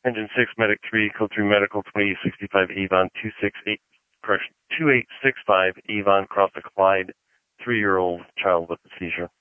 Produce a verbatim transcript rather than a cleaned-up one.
Engine six, Medic three, Code three Medical, twenty-eight sixty-five Avon, two six eight, correction, two eight six five Avon, cross the Clyde, three-year-old child with a seizure.